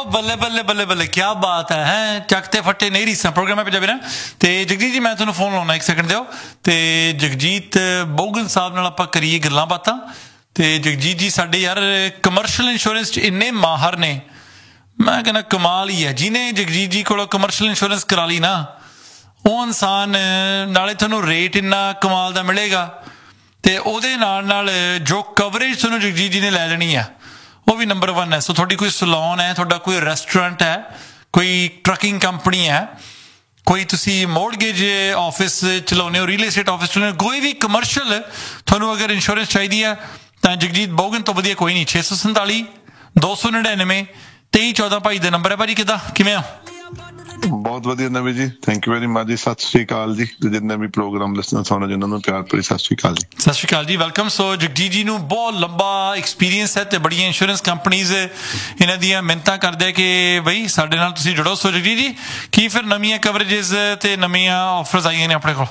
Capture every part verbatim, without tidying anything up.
ਬੱਲੇ ਬੱਲੇ ਬੱਲੇ ਬੱਲੇ ਕੀ ਬਾਤ ਹੈ ਹੈ ਚੱਕ ਤੇ ਫੱਟੇ ਨਹੀਂ ਰੀਸਾਂ ਪ੍ਰੋਗਰਾਮ ਹੈ ਪੰਜਾਬੀ ਨਾ ਤੇ ਜਗਜੀਤ ਜੀ ਮੈਂ ਤੁਹਾਨੂੰ ਫੋਨ ਲਾਉਣਾ ਇੱਕ ਸੈਕਿੰਡ ਦਿਓ ਤੇ ਜਗਜੀਤ ਬੋਗਨ ਸਾਹਿਬ ਨਾਲ ਆਪਾਂ ਕਰੀਏ ਗੱਲਾਂ ਬਾਤਾਂ ਤੇ ਜਗਜੀਤ ਜੀ ਸਾਡੇ ਯਾਰ ਕਮਰਸ਼ੀਅਲ ਇੰਸ਼ੋਰੈਂਸ 'ਚ ਇੰਨੇ ਮਾਹਰ ਨੇ ਮੈਂ ਕਹਿੰਦਾ ਕਮਾਲ ਹੀ ਹੈ ਜਿਹਨੇ ਜਗਜੀਤ ਜੀ ਕੋਲੋਂ ਕਮਰਸ਼ੀਅਲ ਇੰਸ਼ੋਰੈਂਸ ਕਰਾ ਲਈ ਨਾ ਉਹ ਇਨਸਾਨ ਨਾਲੇ ਤੁਹਾਨੂੰ ਰੇਟ ਇੰਨਾ ਕਮਾਲ ਦਾ ਮਿਲੇਗਾ ਤੇ ਉਹਦੇ ਨਾਲ ਨਾਲ ਜੋ ਕਵਰੇਜ ਤੁਹਾਨੂੰ ਜਗਜੀਤ ਜੀ ਨੇ ਲੈ ਲੈਣੀ ਆ ਉਹ ਵੀ ਨੰਬਰ वन है। सो थोड़ी कोई सलून है थोड़ा कोई रेस्टोरेंट है कोई ट्रकिंग कंपनी है कोई तुसी मोर्टगेज ऑफिस चलाने हो रील एस्टेट ऑफिस चलाने कोई भी कमर्शियल थोनों अगर इंश्योरेंस चाहिए है तो जगजीत बोगन तो वधिया कोई नहीं छे सौ संताली दो सौ निन्यानवे तेई चौदह भाई दे नंबर है भाजी किदा किवें आ बहुत वधिया नवी जी थैंक यू वेरी मच जी सत श्री अकाल जी जिन्ने भी प्रोग्राम लिसनर सुनो जिन्हों ਨੂੰ ਪਿਆਰ ਭਰੀ ਸਤਿ ਸ਼੍ਰੀ ਅਕਾਲ ਜੀ ਸਤਿ ਸ਼੍ਰੀ ਅਕਾਲ ਜੀ ਵੈਲਕਮ। ਸੋ ਜਗਜੀਤ ਜੀ ਨੂੰ ਬਹੁਤ ਲੰਬਾ ਐਕਸਪੀਰੀਅੰਸ ਹੈ ਤੇ ਬੜੀਆਂ ਇੰਸ਼ੋਰੈਂਸ ਕੰਪਨੀਜ਼ ਇਹਨਾਂ ਦੀਆਂ ਮਿਹਨਤਾਂ ਕਰਦੇ ਕਿ ਬਈ ਸਾਡੇ ਨਾਲ ਤੁਸੀਂ ਜੁੜੋ। ਸੋ ਜਗਜੀਤ ਜੀ ਕੀ ਫਿਰ ਨਵੀਆਂ ਕਵਰੇਜਸ ਤੇ ਨਵੀਆਂ ਆਫਰਸ ਆਈਆਂ ਨੇ ਆਪਣੇ ਕੋਲ?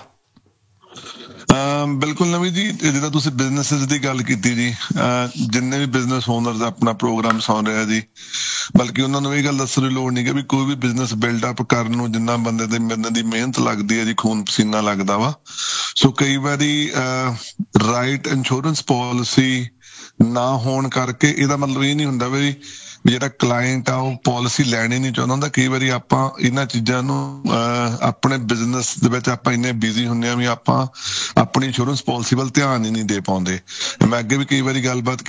ਬਿਲਕੁਲ ਨਵੀਂ ਜੀ ਜਿੱਦਾਂ ਤੁਸੀਂ ਬਿਜ਼ਨੈਸਿਸ ਦੀ ਗੱਲ ਕੀਤੀ ਜੀ ਜਿੰਨੇ ਵੀ ਬਿਜ਼ਨਸ ਓਨਰਸ ਆਪਣਾ ਪ੍ਰੋਗਰਾਮ ਸੁਣ ਰਿਹਾ ਜੀ ਬਲਕਿ ਉਹਨਾਂ ਨੂੰ ਇਹ ਗੱਲ ਦੱਸਣ ਦੀ ਲੋੜ ਨਹੀਂ ਕਿ ਵੀ ਕੋਈ ਵੀ ਬਿਜ਼ਨਸ ਬਿਲਡ ਅਪ ਕਰਨ ਨੂੰ ਜਿੰਨਾ ਬੰਦੇ ਦੇ ਬੰਦੇ ਦੀ ਮਿਹਨਤ ਲੱਗਦੀ ਹੈ ਜੀ ਖੂਨ ਪਸੀਨਾ ਲੱਗਦਾ ਵਾ ਸੋ ਕਈ ਵਾਰੀ ਰਾਈਟ ਇੰਸ਼ੋਰੈਂਸ ਪਾਲਿਸੀ ਨਾ ਹੋਣ ਕਰਕੇ ਇਹਦਾ ਮਤਲਬ ਇਹ ਨਹੀਂ ਹੁੰਦਾ ਵੀ ਜਿਹੜਾ ਕਲਾਇੰਟ ਆ ਉਹ ਪਾਲਿਸੀ ਲੈਣੀ ਨਹੀਂ ਚਾਹੁੰਦਾ ਹੁੰਦਾ। ਕਈ ਵਾਰੀ ਆਪਾਂ ਇਹਨਾਂ ਚੀਜ਼ਾਂ ਨੂੰ ਆਪਣੇ ਬਿਜ਼ਨਸ ਦੇ ਵਿੱਚ ਆਪਾਂ ਇੰਨੇ ਬਿਜ਼ੀ ਹੁੰਦੇ ਆ ਵੀ ਆਪਾਂ ਆਪਣੀ ਇੰਸ਼ੋਰੈਂਸ ਪਾਲਿਸੀ ਵੱਲ ਧਿਆਨ ਹੀ ਨਹੀਂ ਦੇ ਪਾਉਂਦੇ। ਮੈਂ ਅੱਗੇ ਵੀ ਕਈ ਵਾਰੀ ਗੱਲਬਾਤ